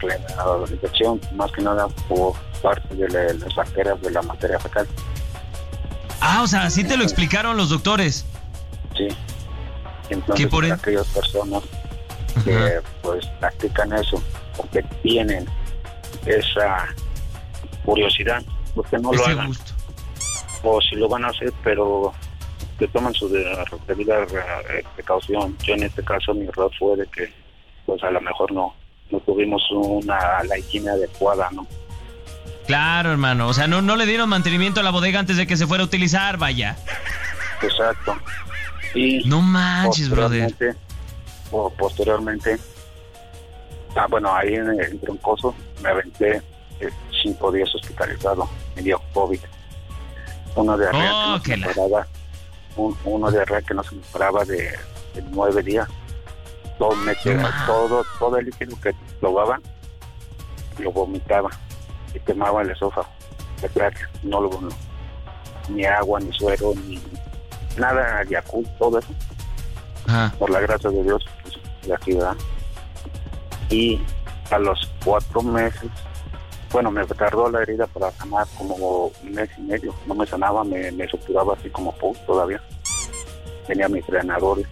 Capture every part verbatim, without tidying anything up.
por la infección, más que nada por parte de la, las bacterias de la materia fecal. Ah, o sea, ¿sí te lo explicaron los doctores? Sí. Entonces, por para el... aquellas personas que Ajá. pues practican eso, o que tienen esa curiosidad, porque no Ese lo hagan. gusto. O si lo van a hacer, pero que toman su debida precaución. Yo en este caso mi error fue de que pues a lo mejor no, no tuvimos una la higiene adecuada, ¿no? Claro, hermano, o sea, no, no le dieron mantenimiento a la bodega antes de que se fuera a utilizar, vaya. Exacto. Y no manches, brother. O posteriormente, ah, bueno, ahí en el Troncoso me aventé eh, cinco días hospitalizado, me dio COVID. Uno de diarrea oh, que no se me la... paraba, un, uno de diarrea que no se me paraba de, de nueve días. Todo, me quedaba, no. todo, todo el líquido que probaba, lo vomitaba y quemaba el esófago. De verdad, no lo no, ni agua, ni suero, ni nada, Yakult, todo eso. Ajá. Por la gracia de Dios, pues, de aquí, ¿verdad? Y a los cuatro meses, bueno, me tardó la herida para sanar como un mes y medio. No me sanaba, me, me suturaba así como pus todavía. Tenía mis drenadores.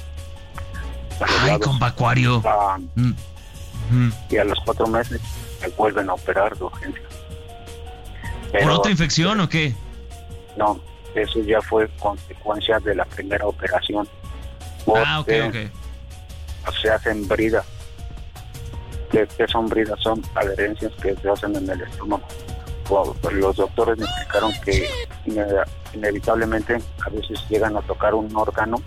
Ay, compa Acuario. Ah, mm. Mm. Y a los cuatro meses me vuelven a operar de urgencia. Pero, ¿por otra infección pero, o qué? No, eso ya fue consecuencia de la primera operación. Ah, ok, ok. Se hacen bridas. ¿Qué, qué son bridas? Son adherencias que se hacen en el estómago. Wow, pues los doctores me explicaron que inevitablemente a veces llegan a tocar un órgano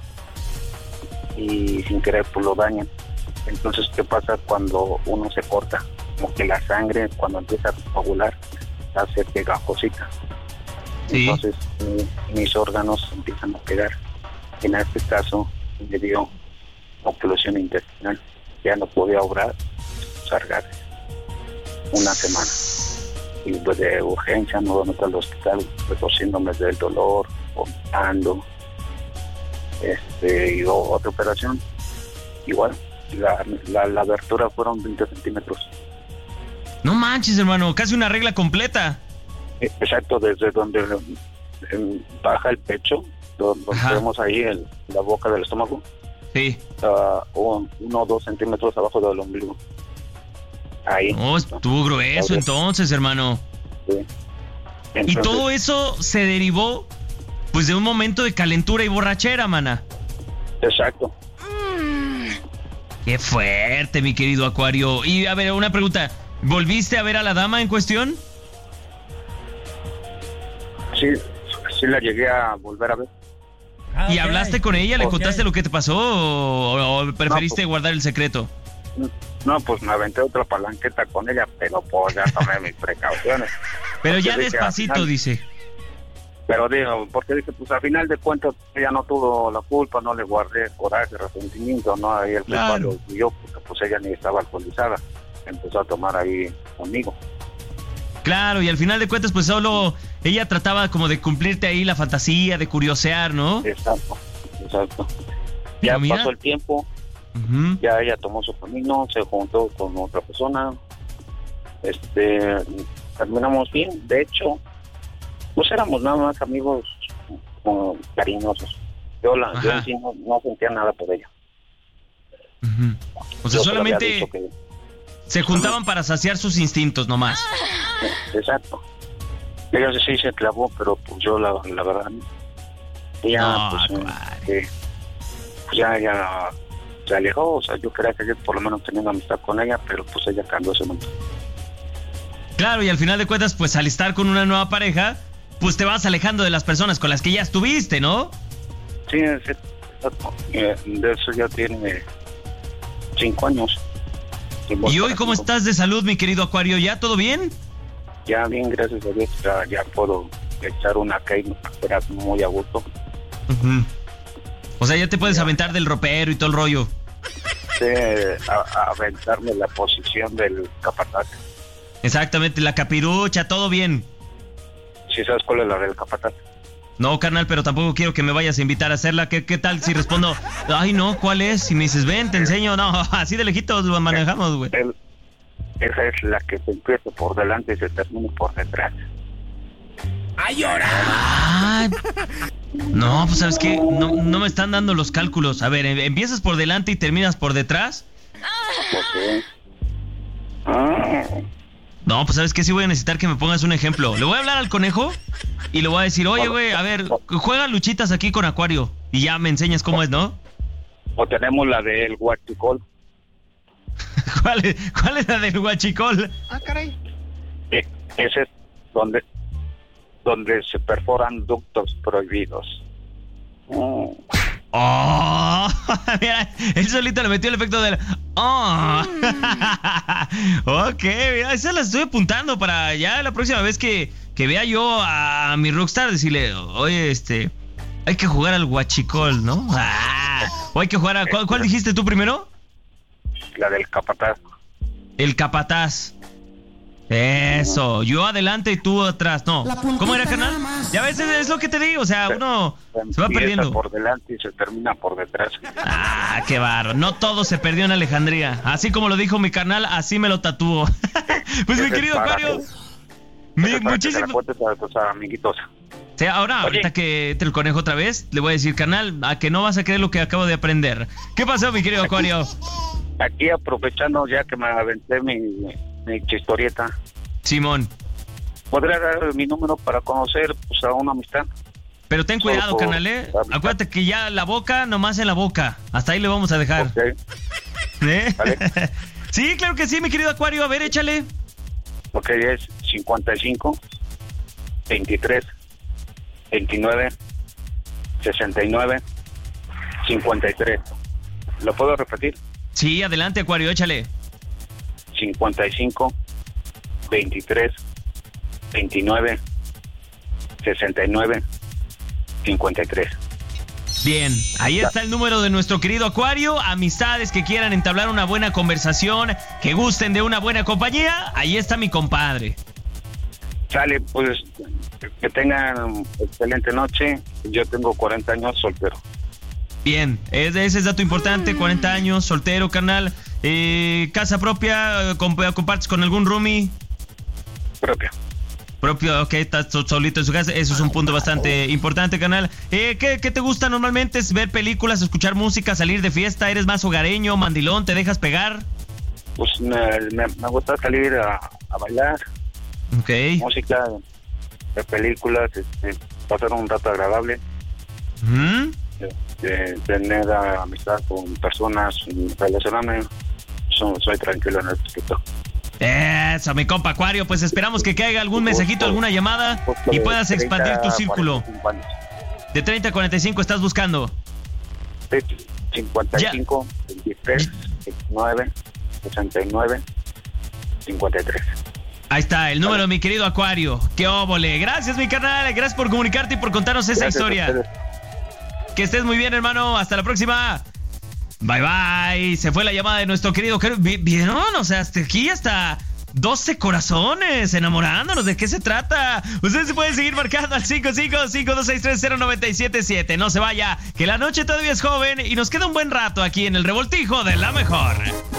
y sin querer pues lo dañan. Entonces, ¿qué pasa cuando uno se corta? Como que la sangre cuando empieza a coagular se hace pegajosita. Sí. Entonces mi, mis órganos empiezan a pegar. En este caso me dio oclusión intestinal. Ya no podía obrar, cargar una semana. Y pues de urgencia me voy al hospital, retorciéndome del dolor, vomitando. Este, y otra operación, igual, la, la, la abertura fueron veinte centímetros. No manches, hermano, casi una regla completa. Exacto, desde donde en, baja el pecho, donde Ajá. vemos ahí el, la boca del estómago. Sí. Uh, un, uno o dos centímetros abajo del ombligo. Ahí. Oh, estuvo grueso entonces, hermano. Sí. Entonces, y todo eso se derivó, pues, de un momento de calentura y borrachera, mana. Exacto. Mm, qué fuerte, mi querido Acuario. Y, a ver, una pregunta. ¿Volviste a ver a la dama en cuestión? Sí, sí la llegué a volver a ver. Ah, ¿y okay. hablaste con ella? ¿Le okay. contaste lo que te pasó o, o preferiste no, pues, guardar el secreto? No, pues me aventé otra palanqueta con ella, pero pues ya tomé mis precauciones. Pero ya despacito, final, dice. Pero digo, porque dije, pues al final de cuentas ella no tuvo la culpa, no le guardé coraje, resentimiento, no, ahí el culpable claro. yo, porque pues ella ni estaba alcoholizada, empezó a tomar ahí conmigo. Claro, y al final de cuentas pues solo ella trataba como de cumplirte ahí la fantasía, de curiosear, ¿no? Exacto, exacto. Ya mira, pasó el tiempo, uh-huh. ya ella tomó su camino, se juntó con otra persona, este, terminamos bien, de hecho, pues éramos nada más amigos uh, cariñosos. Yo, la, yo en sí no, no sentía nada por ella. Uh-huh. O sea, yo solamente que, se juntaban para saciar sus instintos nomás. Exacto. Ella sí se clavó, pero pues yo la, la verdad ella no, pues, eh, pues ya, ya se alejó, o sea, yo quería que yo por lo menos tenía una amistad con ella, pero pues ella cambió ese momento. Claro, y al final de cuentas, pues al estar con una nueva pareja, pues te vas alejando de las personas con las que ya estuviste, ¿no? Sí, sí, exacto. De eso ya tiene cinco años. ¿Y hoy cómo estás de salud, mi querido Acuario? ¿Ya todo bien? Ya bien, gracias a Dios, ya, ya puedo echar una caída muy a gusto. Uh-huh. O sea, ya te puedes ya. aventar del ropero y todo el rollo. Sí, a, a aventarme la posición del capataz. Exactamente, la capirucha, todo bien. ¿Sí sabes cuál es la del capataz? No, carnal, pero tampoco quiero que me vayas a invitar a hacerla. ¿Qué, qué tal si respondo, ay, no, ¿cuál es? Si me dices, ven, te enseño. No, así de lejitos lo manejamos, güey. El, esa es la que se empieza por delante y se termina por detrás. ¡Ay, llora! Ay, no, pues sabes qué, no, no me están dando los cálculos. A ver, ¿empiezas por delante y terminas por detrás? Okay. Ah. No, pues sabes qué, sí voy a necesitar que me pongas un ejemplo. Le voy a hablar al conejo y le voy a decir, oye, güey, a ver, juega luchitas aquí con Acuario y ya me enseñas cómo es, ¿no? O tenemos la del huachicol. ¿Cuál es, ¿Cuál es la del huachicol? Ah, caray. Eh, ese es donde, donde se perforan ductos prohibidos. Mm. Oh, mira, él solito le metió el efecto del oh. Ok, mira, esa la estoy apuntando para ya la próxima vez que, que vea yo a mi rockstar decirle, oye, este, hay que jugar al huachicol, ¿no? Ah, o hay que jugar a ¿cuál, ¿cuál dijiste tú primero? La del capataz. El capataz. Eso, yo adelante y tú atrás, no. ¿Cómo era, carnal? Ya ves, es lo que te digo, o sea, uno se va perdiendo. Por delante y se termina por detrás. Ah, qué barro. No todo se perdió en Alejandría. Así como lo dijo mi carnal, así me lo tatuó. Pues mi querido Acuario, mi, muchísimo. A tus amiguitos. Sí, ahora, Oye. ahorita que te el conejo otra vez, le voy a decir, carnal, a que no vas a creer lo que acabo de aprender. ¿Qué pasó, mi querido Acuario? Aquí, aquí aprovechando ya que me aventé mi, mi chistorieta. Simón. ¿Podría dar mi número para conocer pues, a una amistad? Pero ten cuidado, por, carnal, ¿eh? Acuérdate que ya la boca, nomás en la boca. Hasta ahí le vamos a dejar. Okay. ¿Eh? ¿Vale? Sí, claro que sí, mi querido Acuario. A ver, échale. Ok, es cincuenta y cinco, veintitrés, veintinueve, sesenta y nueve, cincuenta y tres. ¿Lo puedo repetir? Sí, adelante, Acuario, échale. cincuenta y cinco, veintitrés, veintinueve, sesenta y nueve, cincuenta y tres. Bien, ahí está el número de nuestro querido Acuario. Amistades que quieran entablar una buena conversación, que gusten de una buena compañía, ahí está mi compadre. Sale, pues, que tengan excelente noche. Yo tengo cuarenta años, soltero. Bien, ese es dato importante, cuarenta años, soltero, carnal. Eh, ¿Casa propia? ¿Compartes con algún roomie? Propia. Propio, ok, estás solito en su casa, eso es un punto bastante importante, carnal. Eh, ¿qué, ¿Qué te gusta normalmente? ¿Es ver películas, escuchar música, salir de fiesta? ¿Eres más hogareño, mandilón, te dejas pegar? Pues me, me, me gusta salir a, a bailar. Ok. Música, ver películas, este, pasar un rato agradable. ¿Mm? De, de tener amistad con personas, relacionarme, soy, soy tranquilo en el aspecto. Eso, mi compa Acuario, pues esperamos que caiga algún mensajito, alguna llamada y puedas expandir tu círculo. De treinta a cuarenta y cinco estás buscando. cincuenta y cinco, veintitrés, veintinueve, sesenta y nueve, cincuenta y tres. Ahí está, el número de mi querido Acuario. ¡Qué óvole! Gracias, mi carnal. Gracias por comunicarte y por contarnos esa Gracias historia. Que estés muy bien, hermano. Hasta la próxima. Bye, bye. Se fue la llamada de nuestro querido... ¿Vieron? O sea, hasta aquí hasta doce corazones enamorándonos. ¿De qué se trata? Ustedes se pueden seguir marcando al cinco cinco cinco dos seis tres cero nueve siete siete. No se vaya, que la noche todavía es joven y nos queda un buen rato aquí en el Revoltijo de la Mejor.